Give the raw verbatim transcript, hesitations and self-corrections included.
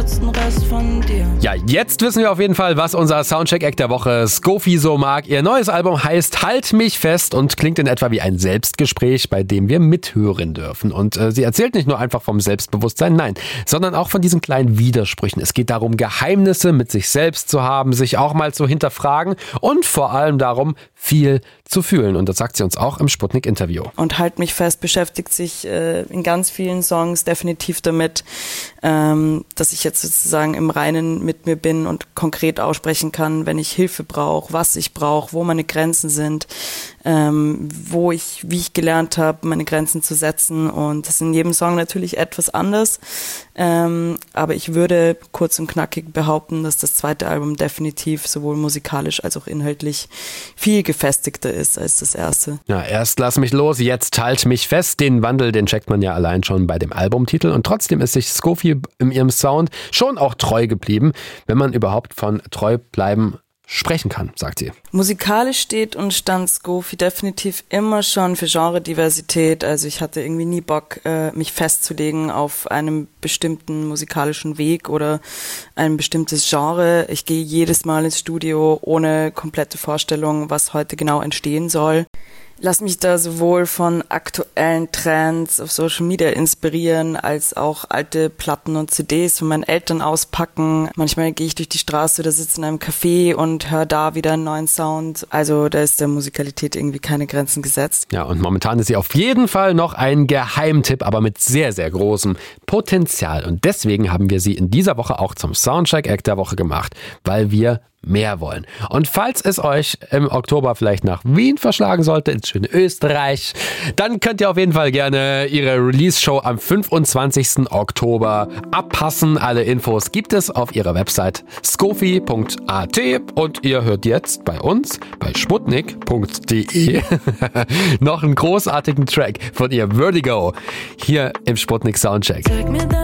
letzten Rest von dir. Ja, jetzt wissen wir auf jeden Fall, was unser Soundcheck-Act der Woche Scofi so mag. Ihr neues Album heißt Halt mich fest und klingt in etwa wie ein Selbstgespräch, bei dem wir mithören dürfen. Und äh, sie erzählt nicht nur einfach vom Selbstbewusstsein, nein, sondern auch von diesen kleinen Widersprüchen. Es geht darum, Geheimnisse mit sich selbst zu haben, sich auch mal zu hinterfragen und vor allem darum, viel zu fühlen. Und das sagt sie uns auch im Sputnik-Interview. Und Halt mich fest beschäftigt sich äh, in ganz vielen Songs definitiv damit, ähm, dass ich jetzt sozusagen im Reinen mit mir bin und konkret aussprechen kann, wenn ich Hilfe brauche, was ich brauche, wo meine Grenzen sind, ähm, wo ich, wie ich gelernt habe, meine Grenzen zu setzen. Und das ist in jedem Song natürlich etwas anders. Ähm, aber ich würde kurz und knackig behaupten, dass das zweite Album definitiv sowohl musikalisch als auch inhaltlich viel gefestigter ist als das erste. Ja, erst Lass mich los, jetzt Halt mich fest. Den Wandel, den checkt man ja allein schon bei dem Albumtitel. Und trotzdem ist sich Scofi in ihrem Sound schon auch treu geblieben, wenn man überhaupt von treu bleiben sprechen kann, sagt sie. Musikalisch steht und stand Scofi definitiv immer schon für Genrediversität. Also ich hatte irgendwie nie Bock, mich festzulegen auf einem bestimmten musikalischen Weg oder ein bestimmtes Genre. Ich gehe jedes Mal ins Studio ohne komplette Vorstellung, was heute genau entstehen soll. Lass mich da sowohl von aktuellen Trends auf Social Media inspirieren, als auch alte Platten und C Ds von meinen Eltern auspacken. Manchmal gehe ich durch die Straße oder sitze in einem Café und höre da wieder einen neuen Sound. Also da ist der Musikalität irgendwie keine Grenzen gesetzt. Ja, und momentan ist sie auf jeden Fall noch ein Geheimtipp, aber mit sehr, sehr großem Potenzial. Und deswegen haben wir sie in dieser Woche auch zum Soundcheck-Act der Woche gemacht, weil wir mehr wollen. Und falls es euch im Oktober vielleicht nach Wien verschlagen sollte, ins schöne Österreich, dann könnt ihr auf jeden Fall gerne ihre Release-Show am fünfundzwanzigsten Oktober abpassen. Alle Infos gibt es auf ihrer Website scofi punkt a t und ihr hört jetzt bei uns bei sputnik punkt de noch einen großartigen Track von ihr Vertigo hier im Sputnik Soundcheck.